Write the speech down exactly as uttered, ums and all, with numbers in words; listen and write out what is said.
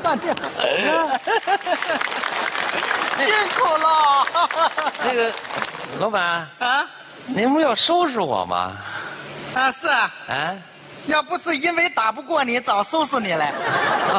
饭店。 辛苦了。 那个，老板啊您不要收拾我吗？ 啊是啊， 啊？ 要不是因为打不过你，早收拾你了。